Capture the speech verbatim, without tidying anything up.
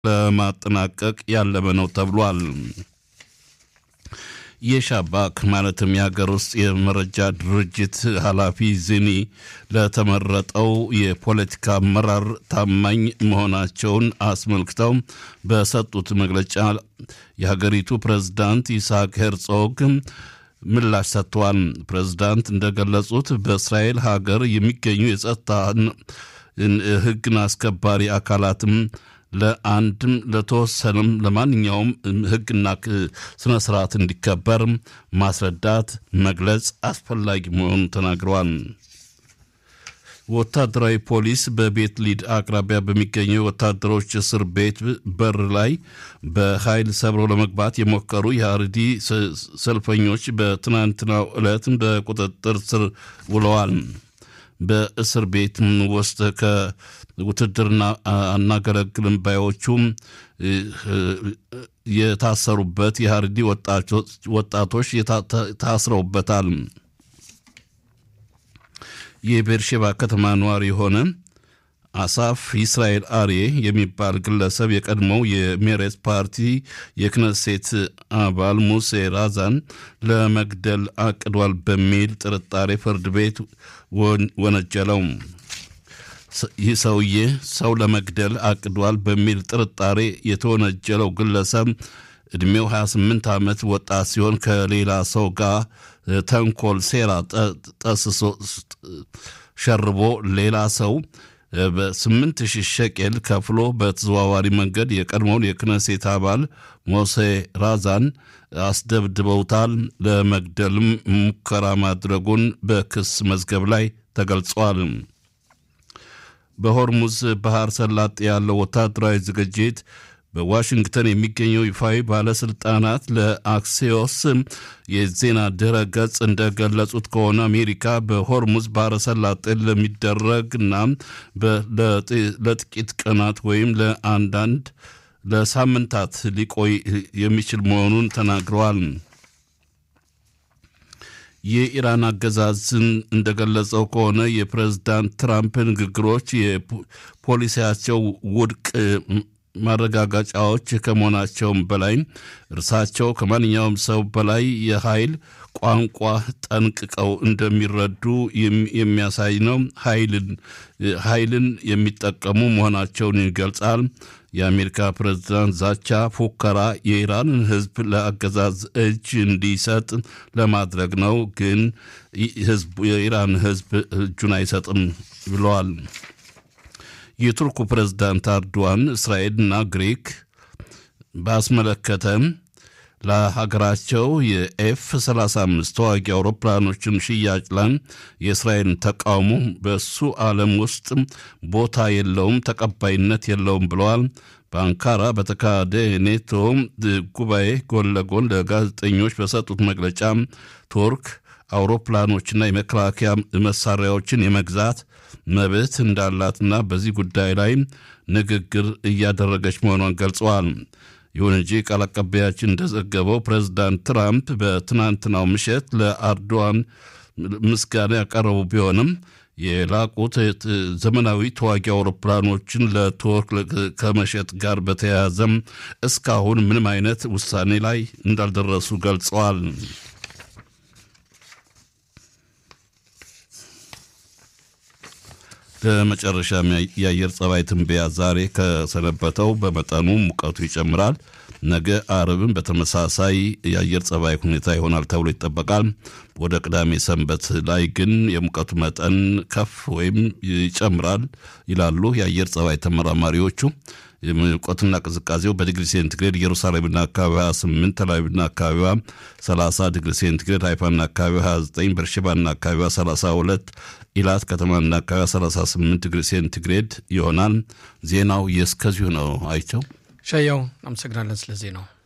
ለማጠናቀቅ ያለመ ነው ተብሏል። የሻባክ ማለትም የሀገር ውስጥ የመረጃ ድርጅት ኃላፊ ዚኒ ለተመረጠው የፖለቲካ አመራር ታማኝ መሆናቸውን አስመልክተው በሰጡት መግለጫ የሀገሪቱ ፕሬዝዳንት ኢሳቅ ሄርጾግ ምላሽ ሰጥተዋል። ፕሬዝዳንት እንደገለጹት በእስራኤል ሀገር የሚገኙ የጸጥታ ሕግን አስከባሪ አካላትም ለአንድም ለተወሰነም ለማንኛውም ሕግና ስነ ስርዓት እንዲከበር ማስረዳት መግለጽ አስፈላጊ መሆኑን ተናግረዋል። ወታደራዊ ፖሊስ በቤት ሊድ አቅራቢያ በሚገኘው ወታደሮች እስር ቤት በር ላይ በኃይል ሰብረው ለመግባት የሞከሩ የአርዲ ሰልፈኞች በትናንትናው ዕለት በቁጥጥር ስር ውለዋል። በእስር ቤት ውስጥ ከውትድርና አናገለግልም ባዮቹም የታሰሩበት የአርዲ ወጣቶች ታስረውበታል። የቤርሼባ ከተማ ነዋሪ የሆነ አሳፍ እስራኤል አሬ የሚባል ግለሰብ የቀድሞው የሜሬት ፓርቲ የክነሴት አባል ሙሴ ራዛን ለመግደል አቅዷል በሚል ጥርጣሬ ፍርድ ቤት ወነጀለው። ይህ ሰውዬ ሰው ለመግደል አቅዷል በሚል ጥርጣሬ የተወነጀለው ግለሰብ እድሜው ሃያ ስምንት ዓመት ወጣት ሲሆን ከሌላ ሰው ጋር ተንኮል ሴራ ጠስሶ ሸርቦ ሌላ ሰው በስምንት ሺህ ሸቄል ከፍሎ በተዘዋዋሪ መንገድ የቀድሞውን የክነሴት አባል ሞሴ ራዛን አስደብድበውታል። ለመግደልም ሙከራ ማድረጉን በክስ መዝገብ ላይ ተገልጿል። በሆርሙዝ ባህር ሰላጤ ያለው ወታደራዊ ዝግጅት በዋሽንግተን የሚገኘው ይፋዊ ባለስልጣናት ለአክሲዮስ የዜና ድረ ገጽ እንደገለጹት ከሆነ አሜሪካ በሆርሙዝ ባህረ ሰላጤ ለሚደረግና ለጥቂት ቀናት ወይም ለአንዳንድ ለሳምንታት ሊቆይ የሚችል መሆኑን ተናግረዋል። የኢራን አገዛዝን እንደገለጸው ከሆነ የፕሬዝዳንት ትራምፕ ንግግሮች የፖሊሲያቸው ውድቅ ማረጋጋጫዎች ከመሆናቸውም በላይ እርሳቸው ከማንኛውም ሰው በላይ የኃይል ቋንቋ ጠንቅቀው እንደሚረዱ የሚያሳይ ነው። ኃይልን ኃይልን የሚጠቀሙ መሆናቸውን ይገልጻል። የአሜሪካ ፕሬዝዳንት ዛቻ ፉከራ የኢራንን ሕዝብ ለአገዛዝ እጅ እንዲሰጥ ለማድረግ ነው፣ ግን ሕዝብ የኢራን ሕዝብ እጁን አይሰጥም ብለዋል። የቱርኩ ፕሬዝዳንት አርዶዋን እስራኤልና ግሪክ ባስመለከተ ለሀገራቸው የኤፍ ሰላሳ አምስት ተዋጊ አውሮፕላኖችን ሽያጭ ላይ የእስራኤልን ተቃውሞ በሱ ዓለም ውስጥ ቦታ የለውም፣ ተቀባይነት የለውም ብለዋል። በአንካራ በተካሄደ ኔቶ ጉባኤ ጎን ለጎን ለጋዜጠኞች በሰጡት መግለጫ ቱርክ አውሮፕላኖችና የመከላከያ መሳሪያዎችን የመግዛት መብት እንዳላትና በዚህ ጉዳይ ላይ ንግግር እያደረገች መሆኗን ገልጸዋል። ይሁን እንጂ ቃል አቀባያችን እንደዘገበው ፕሬዝዳንት ትራምፕ በትናንትናው ምሽት ለአርዶዋን ምስጋና ያቀረቡ ቢሆንም የላቁት ዘመናዊ ተዋጊ አውሮፕላኖችን ለቱርክ ከመሸጥ ጋር በተያያዘም እስካሁን ምንም አይነት ውሳኔ ላይ እንዳልደረሱ ገልጸዋል። በመጨረሻም የአየር ጸባይ ትንበያ ዛሬ ከሰነበተው በመጠኑ ሙቀቱ ይጨምራል። ነገ አርብም በተመሳሳይ የአየር ጸባይ ሁኔታ ይሆናል ተብሎ ይጠበቃል። ወደ ቅዳሜ ሰንበት ላይ ግን የሙቀቱ መጠን ከፍ ወይም ይጨምራል ይላሉ የአየር ጸባይ ተመራማሪዎቹ። ሙቀቱና ቅዝቃዜው በዲግሪ ሴንቲግሬድ ኢየሩሳሌምና አካባቢዋ ሃያ ስምንት፣ ተላቪቭና አካባቢዋ ሰላሳ ዲግሪ ሴንቲግሬድ፣ ሃይፋና አካባቢዋ ሃያ ዘጠኝ፣ ቤርሼባና አካባቢዋ ሰላሳ ሁለት፣ ኢላት ከተማና አካባቢዋ ሰላሳ ስምንት ዲግሪ ሴንቲግሬድ ይሆናል። ዜናው የእስከዚሁ ነው። አይቸው ሻያው አመሰግናለን ስለ ዜናው።